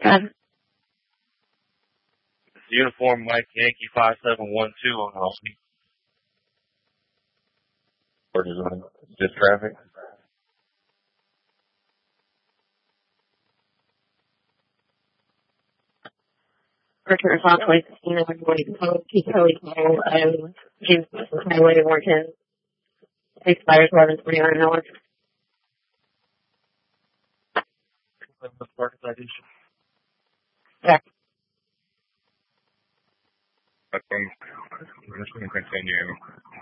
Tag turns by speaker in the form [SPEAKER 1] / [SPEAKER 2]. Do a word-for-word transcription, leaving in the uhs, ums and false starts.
[SPEAKER 1] Um,
[SPEAKER 2] Uniform Mike Yankee five seven one two on Albany. Or design. Just traffic.
[SPEAKER 1] Richard response twenty sixteen, I'm going to call Keith Kelly Cole, um, James Wilson Highway, Warrenton. Expires eleven twenty-nine hours. Yeah.
[SPEAKER 2] I'm just going to continue.